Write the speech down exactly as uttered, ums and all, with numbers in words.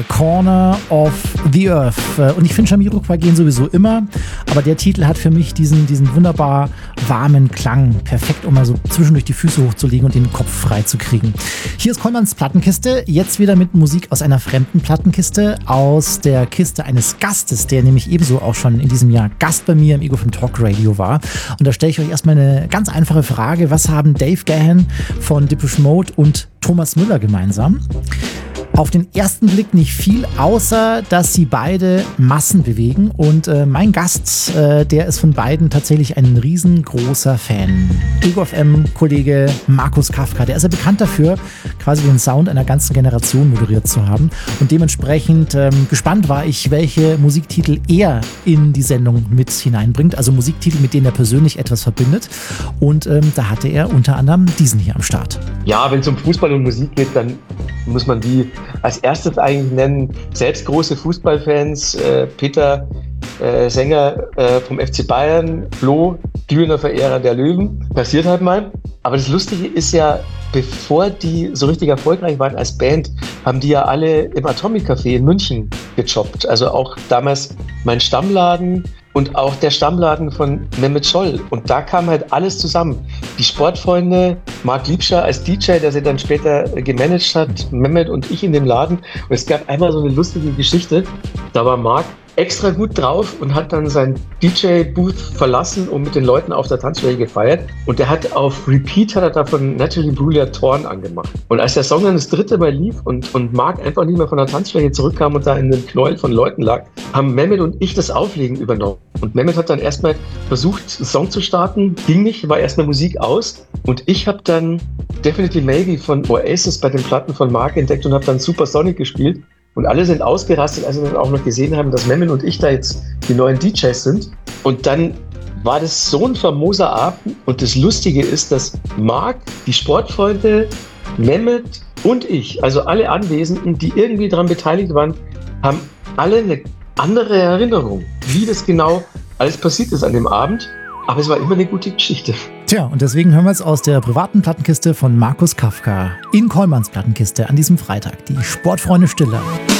Corner of the Earth. Und ich finde Jamiroquai gehen sowieso immer, aber der Titel hat für mich diesen, diesen wunderbar warmen Klang. Perfekt, um mal so zwischendurch die Füße hochzulegen und den Kopf frei zu kriegen. Hier ist Kollmanns Plattenkiste, jetzt wieder mit Musik aus einer fremden Plattenkiste, aus der Kiste eines Gastes, der nämlich ebenso auch schon in diesem Jahr Gast bei mir im Ego vom Talk Radio war. Und da stelle ich euch erstmal eine ganz einfache Frage. Was haben Dave Gahan von Depeche Mode und Thomas Müller gemeinsam? Auf den ersten Blick nicht viel, außer dass sie beide Massen bewegen. Und äh, mein Gast, äh, der ist von beiden tatsächlich ein riesengroßer Fan. Ego F M-Kollege Markus Kafka, der ist ja bekannt dafür, quasi den Sound einer ganzen Generation moderiert zu haben. Und dementsprechend ähm, gespannt war ich, welche Musiktitel er in die Sendung mit hineinbringt. Also Musiktitel, mit denen er persönlich etwas verbindet. Und ähm, da hatte er unter anderem diesen hier am Start. Ja, wenn es um Fußball und Musik geht, dann muss man die als erstes eigentlich nennen. Selbst große Fußballfans, äh, Peter, äh, Sänger äh, vom F C Bayern, Flo, glühender Verehrer der Löwen, passiert halt mal. Aber das Lustige ist ja, bevor die so richtig erfolgreich waren als Band, haben die ja alle im Atomic Café in München gejobbt. Also auch damals mein Stammladen und auch der Stammladen von Mehmet Scholl. Und da kam halt alles zusammen. Die Sportfreunde, Marc Liebscher als D J, der sie dann später gemanagt hat, Mehmet und ich in dem Laden. Und es gab einmal so eine lustige Geschichte. Da war Marc extra gut drauf und hat dann sein D J-Booth verlassen und mit den Leuten auf der Tanzfläche gefeiert. Und der hat auf Repeat hat er da von Natalie Imbruglia Torn angemacht. Und als der Song dann das dritte Mal lief und, und Marc einfach nicht mehr von der Tanzfläche zurückkam und da in den Knäuel von Leuten lag, haben Mehmet und ich das Auflegen übernommen. Und Mehmet hat dann erstmal versucht, einen Song zu starten, ging nicht, war erstmal Musik aus. Und ich habe dann Definitely Maybe von Oasis bei den Platten von Marc entdeckt und habe dann Supersonic gespielt. Und alle sind ausgerastet, als sie dann auch noch gesehen haben, dass Mehmet und ich da jetzt die neuen D Js sind. Und dann war das so ein famoser Abend. Und das Lustige ist, dass Marc, die Sportfreunde, Mehmet und ich, also alle Anwesenden, die irgendwie daran beteiligt waren, haben alle eine andere Erinnerung, wie das genau alles passiert ist an dem Abend. Aber es war immer eine gute Geschichte. Tja, und deswegen hören wir jetzt aus der privaten Plattenkiste von Markus Kafka in Kollmanns Plattenkiste an diesem Freitag die Sportfreunde Stille.